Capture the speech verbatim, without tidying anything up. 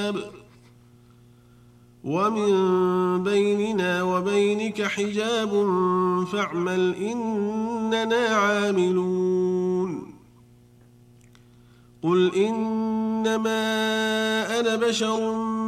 ومن بيننا وبينك حجاب فاعمل إننا عاملون قل إنما أنا بشر